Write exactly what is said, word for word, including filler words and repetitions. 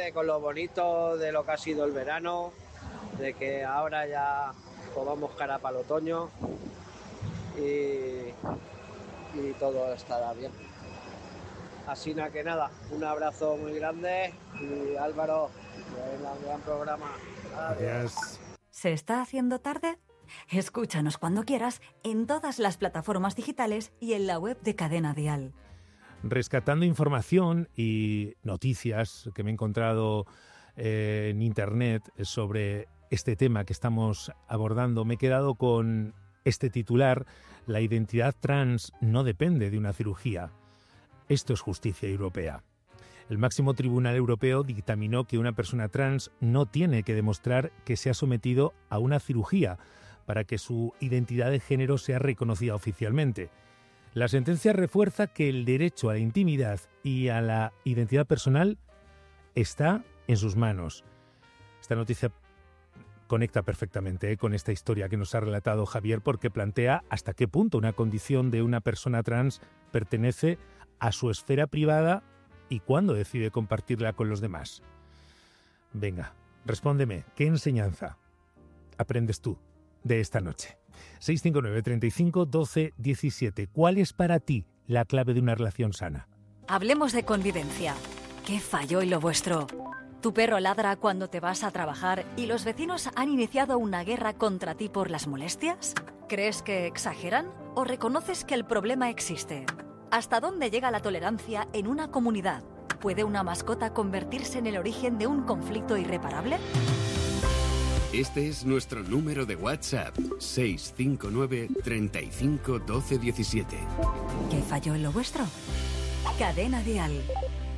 quede con lo bonito de lo que ha sido el verano, de que ahora ya pues, vamos cara para el otoño y, y todo estará bien. Así nada que nada, un abrazo muy grande y Álvaro, venga, un gran programa. Adiós. ¿Se está haciendo tarde? Escúchanos cuando quieras en todas las plataformas digitales y en la web de Cadena Dial. Rescatando información y noticias que me he encontrado eh, en internet sobre este tema que estamos abordando, me he quedado con este titular: la identidad trans no depende de una cirugía. Esto es justicia europea. El máximo tribunal europeo dictaminó que una persona trans no tiene que demostrar que se ha sometido a una cirugía para que su identidad de género sea reconocida oficialmente. La sentencia refuerza que el derecho a la intimidad y a la identidad personal está en sus manos. Esta noticia conecta perfectamente ¿eh? con esta historia que nos ha relatado Javier, porque plantea hasta qué punto una condición de una persona trans pertenece a su esfera privada y cuándo decide compartirla con los demás. Venga, respóndeme, ¿qué enseñanza aprendes tú de esta noche? seis cinco nueve, treinta y cinco, doce, diecisiete. ¿Cuál es para ti la clave de una relación sana? Hablemos de convivencia. ¿Qué falló en lo vuestro? Tu perro ladra cuando te vas a trabajar y los vecinos han iniciado una guerra contra ti por las molestias. ¿Crees que exageran o reconoces que el problema existe? ¿Hasta dónde llega la tolerancia en una comunidad? ¿Puede una mascota convertirse en el origen de un conflicto irreparable? Este es nuestro número de WhatsApp, seis cinco nueve, treinta y cinco, doce, diecisiete. ¿Qué falló en lo vuestro? Cadena Dial.